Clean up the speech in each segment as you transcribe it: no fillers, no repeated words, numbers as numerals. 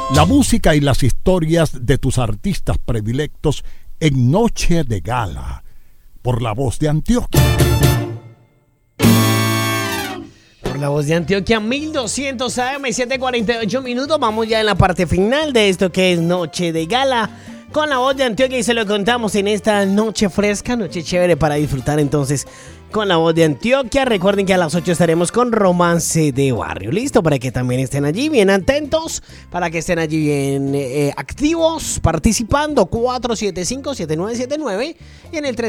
La música y las historias de tus artistas predilectos en Noche de Gala, por La Voz de Antioquia. Por La Voz de Antioquia, 1200 AM, 7:48 minutos. Vamos ya en la parte final de esto que es Noche de Gala con La Voz de Antioquia, y se lo contamos en esta noche fresca, noche chévere para disfrutar entonces con La Voz de Antioquia. Recuerden que a las 8 estaremos con Romance de Barrio. Listo, para que también estén allí bien atentos, para que estén allí bien activos, participando. 475-7979 y en el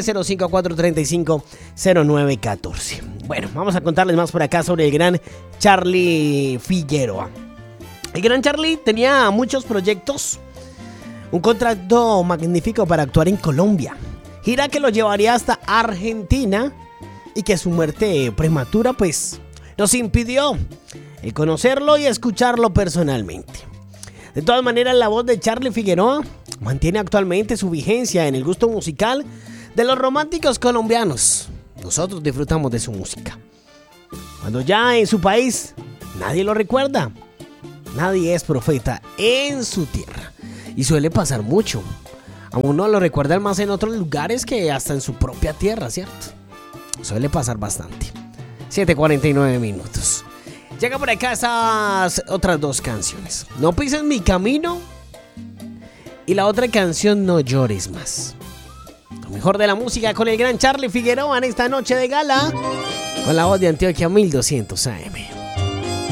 305-435-0914. Bueno, vamos a contarles más por acá sobre el gran Charly Figueroa. El gran Charly tenía muchos proyectos, un contrato magnífico para actuar en Colombia, gira que lo llevaría hasta Argentina, y que su muerte prematura pues nos impidió el conocerlo y escucharlo personalmente. De todas maneras, la voz de Charly Figueroa mantiene actualmente su vigencia en el gusto musical de los románticos colombianos. Nosotros disfrutamos de su música, cuando ya en su país nadie lo recuerda. Nadie es profeta en su tierra, y suele pasar mucho. A uno lo recuerdan más en otros lugares que hasta en su propia tierra, ¿cierto? Suele pasar bastante. 7:49 minutos. Llega por acá esas otras dos canciones: No pises mi camino, y la otra canción, No llores más. Lo mejor de la música con el gran Charly Figueroa en esta noche de gala con La Voz de Antioquia, 1200 AM.